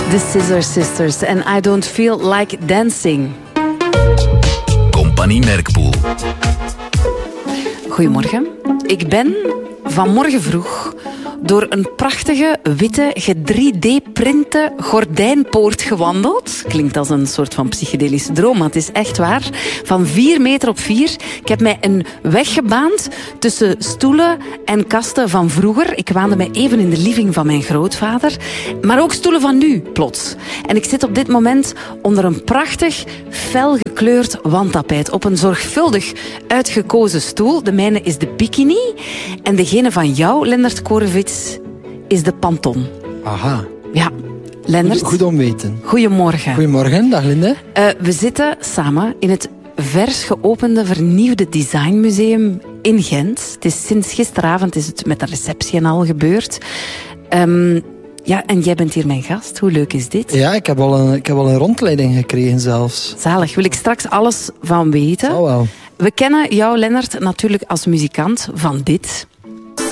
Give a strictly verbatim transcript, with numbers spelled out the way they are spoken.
The Scissor Sisters and I Don't Feel Like Dancing. Compagnie Merkpoel. Goedemorgen. Ik ben vanmorgen vroeg door een prachtige, witte, ge-drie D-printe gordijnpoort gewandeld. Klinkt als een soort van psychedelische droom, maar het is echt waar. Van vier meter op vier. Ik heb mij een weg gebaand tussen stoelen en kasten van vroeger. Ik waande mij even in de living van mijn grootvader. Maar ook stoelen van nu, plots. En ik zit op dit moment onder een prachtig, fel gekleurd wandtapijt. Op een zorgvuldig uitgekozen stoel. De mijne is de bikini. En degene van jou, Lennart Korevits, is de panton. Aha. Ja, Lennart. Goed, goed om weten. Goedemorgen. Goedemorgen, dag Linde. Uh, we zitten samen in het vers geopende vernieuwde designmuseum in Gent. Het is sinds gisteravond is het met de receptie en al gebeurd. Um, ja, en jij bent hier mijn gast. Hoe leuk is dit? Ja, ik heb al een, ik heb al een rondleiding gekregen zelfs. Zalig. Wil ik straks alles van weten. Oh, wel. We kennen jou, Lennart, natuurlijk als muzikant van dit.